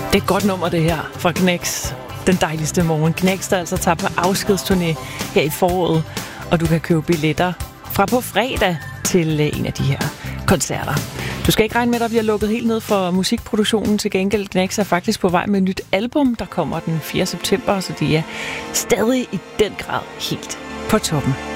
Det er et godt nummer, det her, fra Knæks. Den dejligste morgen. Knæks, der altså tager på afskedsturné her i foråret. Og du kan købe billetter fra på fredag til en af de her koncerter. Du skal ikke regne med, at der bliver lukket helt ned for musikproduktionen. Til gengæld, Knæks er faktisk på vej med et nyt album, der kommer den 4. september. Så de er stadig i den grad helt på toppen.